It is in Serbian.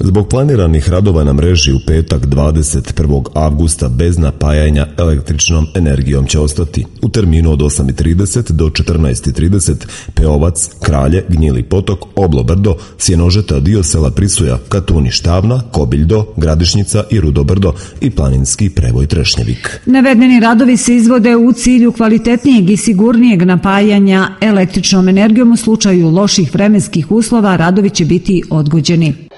Zbog planiranih radova na mreži u petak 21. avgusta bez napajanja električnom energijom će ostati u terminu od 8:30 do 14:30 Peovac, Kralje, Gnjili potok, Oblobrdo, Sjenožeta, dio sela Prisuja, Katuni Štavna, Kobiljdo, Gradišnica i Rudobrdo i planinski prevoj Trešnjevik. Navedeni radovi se izvode u cilju kvalitetnijeg i sigurnijeg napajanja električnom energijom. U slučaju loših vremenskih uslova radovi će biti odgođeni.